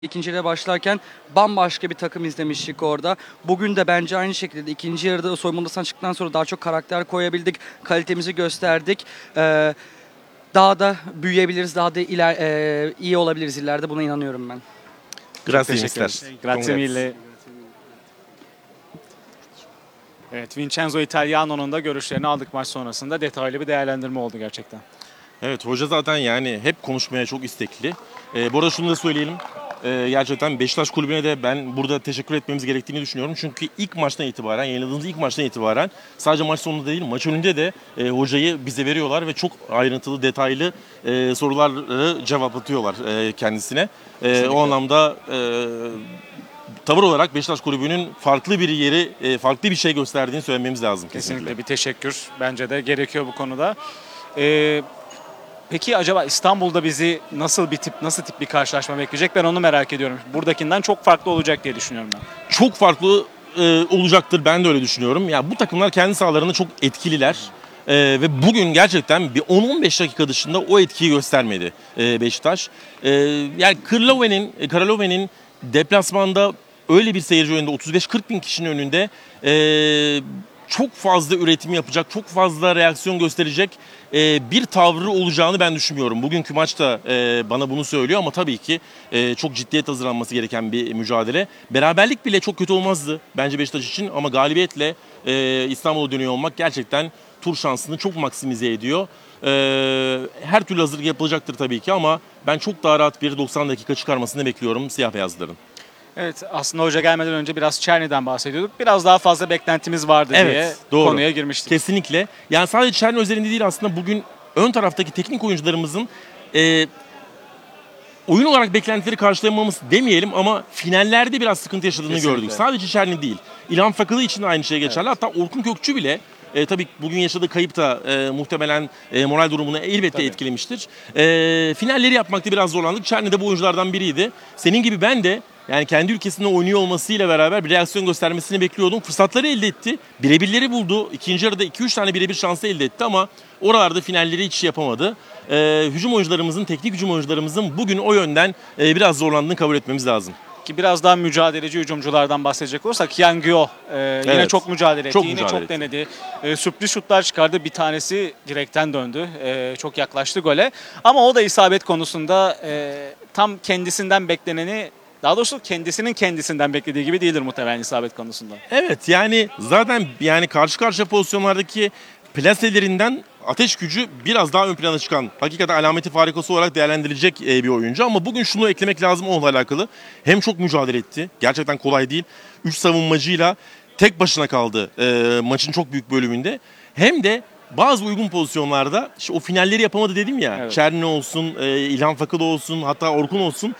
İkinci yarıya başlarken bambaşka bir takım izlemiştik orada. Bugün de bence aynı şekilde ikinci yarıda soyunma odasından çıktıktan sonra daha çok karakter koyabildik. Kalitemizi gösterdik. Daha da büyüyebiliriz, daha da iyi olabiliriz ileride. Buna inanıyorum ben. Grazie Teşekkür mister. ederim. Grazie mille. Evet, Vincenzo Italiano'nun da görüşlerini aldık maç sonrasında. Detaylı bir değerlendirme oldu gerçekten. Evet, hoca zaten yani hep konuşmaya çok istekli. Bu arada şunu da söyleyelim. Gerçekten Beşiktaş Kulübü'ne de ben burada teşekkür etmemiz gerektiğini düşünüyorum. Çünkü ilk maçtan itibaren, yayınladığımız ilk maçtan itibaren sadece maç sonunda değil, maç önünde de hocayı bize veriyorlar ve çok ayrıntılı, detaylı soruları cevaplatıyorlar kendisine. O anlamda tavır olarak Beşiktaş Kulübü'nün farklı bir yeri, farklı bir şey gösterdiğini söylememiz lazım kesinlikle. Kesinlikle bir teşekkür bence de gerekiyor bu konuda. Peki acaba İstanbul'da bizi nasıl tip bir karşılaşma bekleyecek? Ben onu merak ediyorum. Buradakinden çok farklı olacak diye düşünüyorum ben. Çok farklı olacaktır, ben de öyle düşünüyorum. Ya bu takımlar kendi sahalarında çok etkililer. Ve bugün gerçekten bir 10-15 dakika dışında o etkiyi göstermedi Beşiktaş. Yani Kralove'nin deplasmanda öyle bir seyirci önünde 35-40 bin kişinin önünde çok fazla üretim yapacak, çok fazla reaksiyon gösterecek bir tavrı olacağını ben düşünmüyorum. Bugünkü maçta bana bunu söylüyor ama tabii ki çok ciddiyet hazırlanması gereken bir mücadele. Beraberlik bile çok kötü olmazdı bence Beşiktaş için ama galibiyetle İstanbul'a dönüyor olmak gerçekten tur şansını çok maksimize ediyor. Her türlü hazırlık yapılacaktır tabii ki ama ben çok daha rahat bir 90 dakika çıkarmasını bekliyorum siyah beyazlıların. Evet, aslında hoca gelmeden önce biraz Çerni'den bahsediyorduk. Biraz daha fazla beklentimiz vardı diye doğru. konuya girmiştik. Kesinlikle. Yani sadece Çerni özelinde değil, aslında bugün ön taraftaki teknik oyuncularımızın oyun olarak beklentileri karşılayamamız demeyelim ama finallerde biraz sıkıntı yaşadığını Kesinlikle. gördük. Sadece Çerni değil. İlhan Fakalı için de aynı şey geçerli. Evet. Hatta Orkun Kökçü bile tabii bugün yaşadığı kayıp da muhtemelen moral durumunu elbette Tabii. etkilemiştir. Finalleri yapmakta biraz zorlandık. Çerni de bu oyunculardan biriydi. Senin gibi ben de yani kendi ülkesinde oynuyor olmasıyla beraber bir reaksiyon göstermesini bekliyordum. Fırsatları elde etti. Birebirleri buldu. İkinci yarıda 2-3 tane birebir şansı elde etti ama oralarda finalleri hiç yapamadı. Teknik hücum oyuncularımızın bugün o yönden biraz zorlandığını kabul etmemiz lazım. Ki biraz daha mücadeleci hücumculardan bahsedecek olursak Kian Gyo yine Evet. çok mücadele etti, Çok yine mücadele çok denedi. Sürpriz şutlar çıkardı, bir tanesi direkten döndü. Çok yaklaştı gole. Ama o da isabet konusunda tam kendisinden bekleneni, daha doğrusu kendisinden beklediği gibi değildir muhtemelen isabet konusunda. Evet, yani zaten yani karşı karşıya pozisyonlardaki plaselerinden ateş gücü biraz daha ön plana çıkan, hakikaten alameti farikası olarak değerlendirilecek bir oyuncu. Ama bugün şunu eklemek lazım onunla alakalı. Hem çok mücadele etti. Gerçekten kolay değil. 3 savunmacıyla tek başına kaldı maçın çok büyük bölümünde. Hem de bazı uygun pozisyonlarda işte o finalleri yapamadı dedim ya. Evet. Çerni olsun, İlhan Fakalı olsun, hatta Orkun olsun.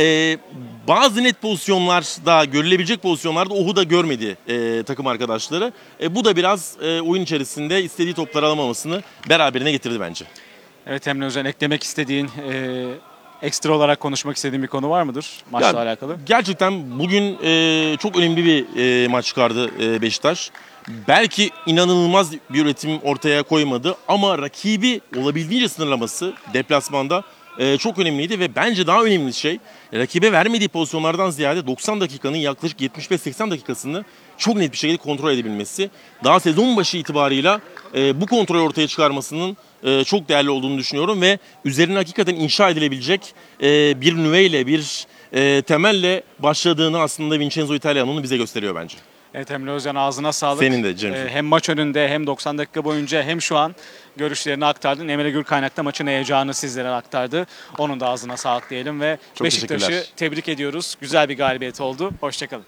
Bazı net pozisyonlarda, görülebilecek pozisyonlarda Ohu da görmedi takım arkadaşları. Bu da biraz oyun içerisinde istediği topları alamamasını beraberine getirdi bence. Evet Emre Özen, eklemek istediğin, ekstra olarak konuşmak istediğin bir konu var mıdır maçla alakalı? Gerçekten bugün çok önemli bir maç çıkardı Beşiktaş. Belki inanılmaz bir üretim ortaya koymadı ama rakibi olabildiğince sınırlaması deplasmanda çok önemliydi ve bence daha önemli şey rakibe vermediği pozisyonlardan ziyade 90 dakikanın yaklaşık 75-80 dakikasını çok net bir şekilde kontrol edebilmesi. Daha sezon başı itibarıyla bu kontrolü ortaya çıkarmasının çok değerli olduğunu düşünüyorum ve üzerine hakikaten inşa edilebilecek bir nüveyle, bir temelle başladığını aslında Vincenzo Italiano'nun bize gösteriyor bence. Evet Emre Özcan, ağzına sağlık. Senin de Cemciğim. Hem maç önünde hem 90 dakika boyunca hem şu an görüşlerini aktardın. Emre Gürkaynak da maçın heyecanını sizlere aktardı. Onun da ağzına sağlık diyelim ve Çok Beşiktaş'ı teşekkürler. tebrik ediyoruz. Güzel bir galibiyet oldu. Hoşçakalın.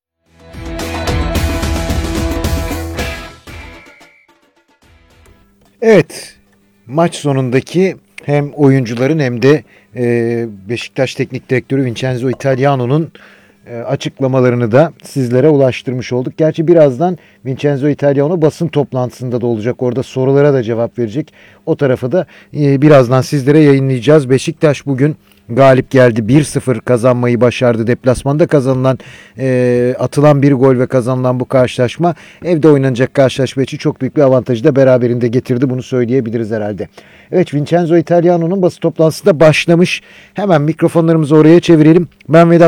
Evet, maç sonundaki hem oyuncuların hem de Beşiktaş Teknik Direktörü Vincenzo Italiano'nun açıklamalarını da sizlere ulaştırmış olduk. Gerçi birazdan Vincenzo Italiano basın toplantısında da olacak. Orada sorulara da cevap verecek. O tarafı da birazdan sizlere yayınlayacağız. Beşiktaş bugün galip geldi. 1-0 kazanmayı başardı. Deplasmanda kazanılan, atılan bir gol ve kazanılan bu karşılaşma evde oynanacak karşılaşma için çok büyük bir avantajı da beraberinde getirdi. Bunu söyleyebiliriz herhalde. Evet, Vincenzo Italiano'nun basın toplantısı da başlamış. Hemen mikrofonlarımızı oraya çevirelim. Ben Vedat